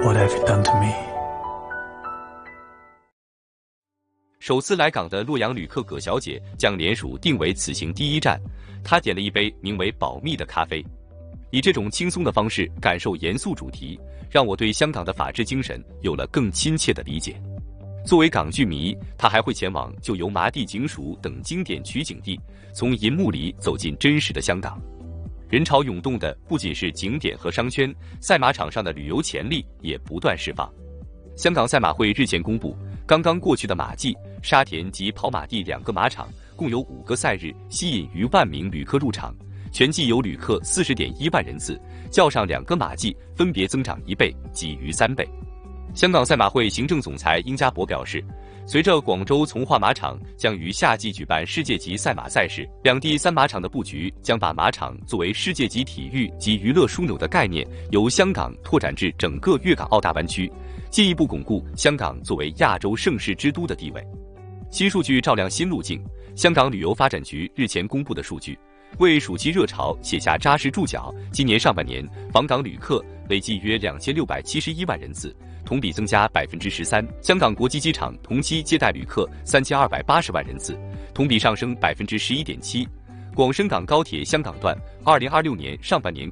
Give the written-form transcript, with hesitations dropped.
What have you done to me? 首次来港的洛阳旅客葛小姐将联署定为此行第一站，她点了一杯名为“保密”的咖啡，以这种轻松的方式感受严肃主题，让我对香港的法治精神有了更亲切的理解。作为港剧迷，她还会前往旧油麻地警署等经典取景地，从银幕里走进真实的香港。人潮涌动的不仅是景点和商圈，赛马场上的旅游潜力也不断释放。香港赛马会日前公布，刚刚过去的马季，沙田及跑马地2个马场共有5个赛日，吸引逾万名旅客入场，全季有旅客40.1万人次，较上2个马季分别增长1倍及逾3倍。香港赛马会行政总裁殷家伯表示，随着广州从化马场将于夏季举办世界级赛马赛事，两地3马场的布局将把马场作为世界级体育及娱乐枢纽的概念，由香港拓展至整个粤港澳大湾区，进一步巩固香港作为亚洲盛事之都的地位。新数据照亮新路径。香港旅游发展局日前公布的数据，为暑期热潮写下扎实注脚。今年上半年访港旅客累计约2671万人次，同比增加13%。香港国际机场同期接待旅客3280万人次，同比上升11.7%。广深港高铁香港段2026年上半年